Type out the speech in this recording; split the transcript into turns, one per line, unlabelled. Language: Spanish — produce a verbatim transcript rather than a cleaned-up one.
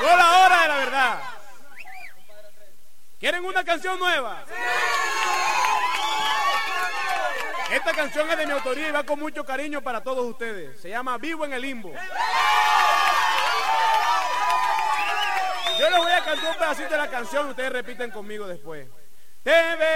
Llegó la hora de la verdad. ¿Quieren una canción nueva? Esta canción es de mi autoría y va con mucho cariño para todos ustedes. Se llama Vivo en el Limbo. Yo les voy a cantar un pedacito de la canción y ustedes repiten conmigo después. Te